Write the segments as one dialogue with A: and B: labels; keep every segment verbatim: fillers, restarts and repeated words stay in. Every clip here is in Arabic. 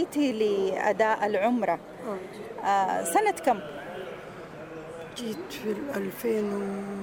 A: جيتي لأداء العمرة آه سنة كم؟
B: جيت في ألفين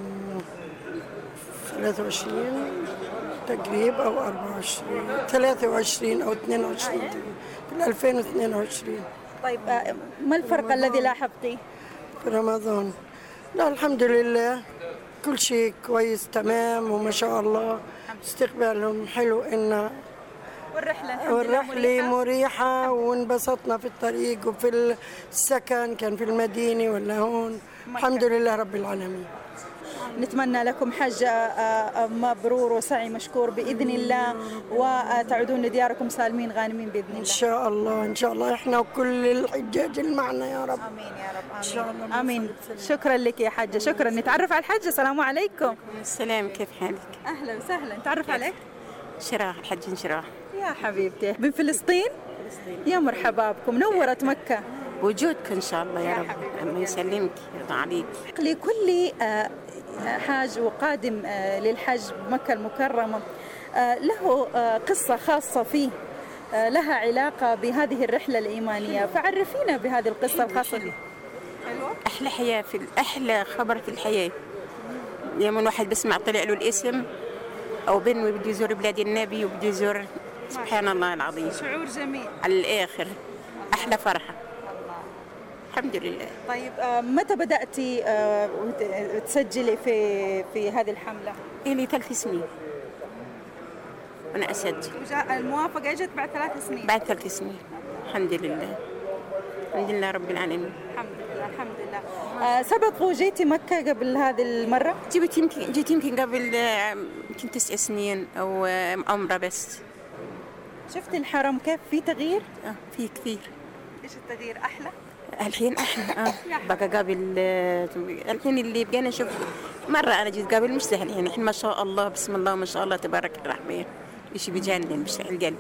B: وثلاثة وعشرين تقريبا أو أربعة وعشرين ثلاثة وعشرين أو اثنين وعشرين في ألفين واثنين وعشرين.
A: طيب آه ما الفرق الذي لاحظتيه؟
B: في رمضان لا الحمد لله كل شيء كويس تمام وما شاء الله استقبالهم حلو. إن
A: والرحلة
B: والرحلة مريحة وانبسطنا في الطريق وفي السكن كان في المدينة ولا هون الحمد لله رب العالمين.
A: نتمنى لكم حج مبرور وسعي مشكور بإذن الله وتعودون لدياركم سالمين غانمين بإذن الله
B: إن شاء الله. إن شاء الله إحنا وكل الحجاج اللي معنا يا رب.
A: آمين يا رب. آمين.
B: إن شاء الله.
A: آمين. شكرا لك يا حجة. شكرا. نتعرف على الحجة. السلام عليكم.
C: السلام كيف حالك؟
A: أهلا وسهلا. نتعرف عليك.
C: شراح الحج شراح.
A: يا حبيبتي من فلسطين؟ فلسطين. يا مرحبا بكم نورت مكة.
C: وجودك إن شاء الله يا, يا رب. الله يسلمك يرضى عليك.
A: لكل حاج وقادم للحج بمكة المكرمة له قصة خاصة فيه لها علاقة بهذه الرحلة الإيمانية، فعرفينا بهذه القصة الخاصة فيه.
C: أحلى حياة في أحلى خبر في الحياة يوم واحد بسمع طلع له الاسم أو بنوي بده يزور بلاد النبي وبده يزور سبحان الله العظيم.
A: شعور جميل
C: على الآخر. أحلى فرحة. الحمد لله.
A: طيب متى بدأتي تسجلي في في هذه الحملة؟
C: إلي ثلاث سنين وأنا أسجل.
A: وجاء الموافقة إجت بعد ثلاث سنين؟
C: بعد ثلاث سنين الحمد لله. الحمد لله رب العالمين.
A: الحمد لله الحمد لله. آه سبق وجيتي مكة قبل هذه المرة؟
C: جيت يمكن جيت يمكن قبل يمكن تسع سنين أو عمرة بس.
A: شفتي الحرم كيف في تغيير؟
C: آه في كثير.
A: إيش التغيير أحلى؟
C: الحين احلى اه بقى قابل الحين اللي بقينا نشوف مره انا جيت قابل مش سهل يعني الحين ما شاء الله بسم الله ما شاء الله تبارك الرحمن شيء بيجنن مش القلب.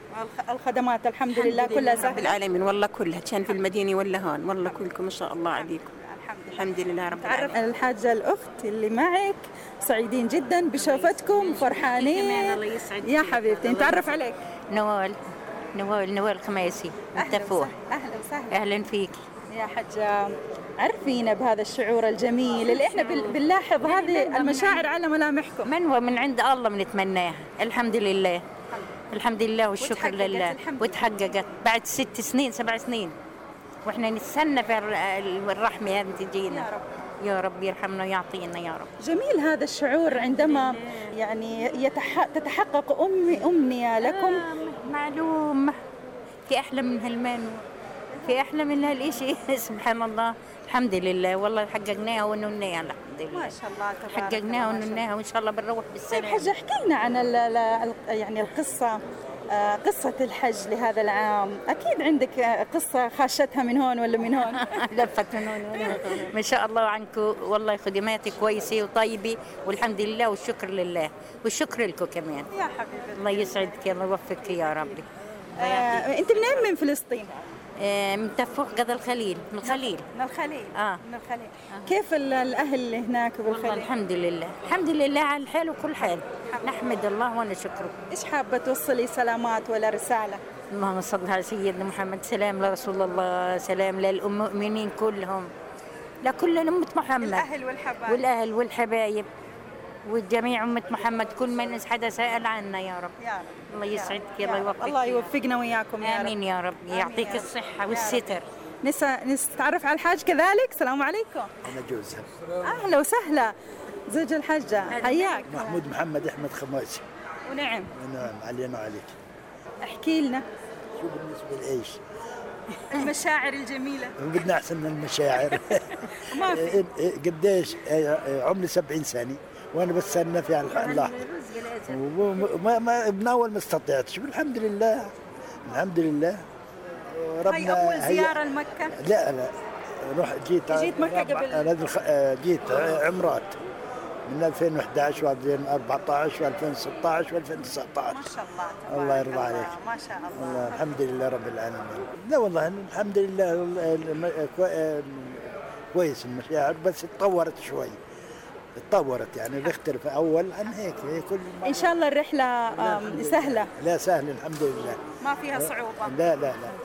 A: الخدمات الحمد لله كلها سهله
C: رب العالمين والله كلها كان في المدينه ولا هون والله كلكم ما شاء الله عليكم. الحمد لله رب العالمين.
A: الحاجه الاخت اللي معك سعيدين جدا بشوفتكم فرحانين. يا حبيبتي نتعرف عليك.
D: نوال نوال نوال خميسي التفوح.
A: اهلا وسهلا.
D: اهلا فيك
A: يا حجة. عرفينا بهذا الشعور الجميل اللي احنا بنلاحظ هذه المشاعر على ملامحكم.
D: من هو من عند الله بنتمناه. الحمد لله الحمد لله والشكر لله. وتحققت بعد ست سنين سبع سنين واحنا نستنى في الرحمه هذه تجينا.
A: يا رب
D: يا رب يرحمنا ويعطينا يا رب.
A: جميل هذا الشعور عندما يعني يتح... تتحقق أمي أمنية لكم.
D: آه معلوم في أحلى من هالمانو في أحلى من هالإشي. سبحان الله الحمد لله والله حققناها ونناها الحمد لله.
A: ما شاء الله تبارك.
D: حققناها ونناها وإن شاء الله بنروح بالسلام.
A: طيب حجة احكي لنا عن ال ال يعني القصة آه قصة الحج لهذا العام. أكيد عندك قصة خاشتها من هون ولا من هون؟
D: لفت من هون ولا من هون. ما شاء الله عنكم والله خدماتك كويسة وطيبة والحمد لله والشكر لله والشكر لكم كمان.
A: يا حبيبتي
D: الله يسعدك الله يوفقك يا ربي.
A: آه أنت منين من فلسطين؟
D: آه من تفوح قضى الخليل من الخليل.
A: من الخليل.
D: آه.
A: من الخليل. آه. كيف الأهل اللي هناك بالخليل؟
D: الحمد لله الحمد لله على الحال وكل حال. نحمد الله ونشكره.
A: إيش حابة توصلي سلامات ولا رسالة؟
D: اللهم صل على سيدنا محمد. سلام لرسول الله سلام للمؤمنين كلهم لكل أمة محمد.
A: الأهل والحبايب
D: والأهل والحبايب والجميع أمة محمد كل من حدا سأل عنا يا رب.
A: يا رب.
D: الله يسعدك الله يوفقك.
A: الله يوفقنا وياكم يا رب.
D: آمين يا رب يعطيك الصحة والستر.
A: نسا نتعرف على الحاج كذلك. السلام عليكم.
E: أنا جوزها.
A: أهلا وسهلا. زوج الحجة حياك.
E: محمود محمد أحمد خماسي.
A: ونعم.
E: ونعم علينا وعليك.
A: احكي لنا.
E: شو بالنسبة لإيش؟
A: المشاعر الجميلة.
E: بدنا أحسن من المشاعر.
A: ما في.
E: قديش عمري سبعين سنة وأنا بستنى في الله. وما ما بناول ما استطعتش والحمد لله الحمد لله.
A: ربنا هي أول زيارة لمكة؟
E: لا لا روح جيت
A: جيت مكة قبل؟
E: جيت عمرات من ألفين وإحدى عشر وألفين وأربعة عشر وألفين وستة عشر وألفين وتسعة عشر.
A: ما شاء الله تبارك
E: الله يرضى عليك.
A: ما شاء الله.
E: الله الحمد لله رب العالمين. لا والله الحمد لله كويس المشاعر بس تطورت شوي تطورت يعني بيختلف أول عن هيك هي كل
A: إن شاء الله الرحلة سهلة.
E: لا سهلة الحمد لله
A: ما فيها صعوبة.
E: لا لا لا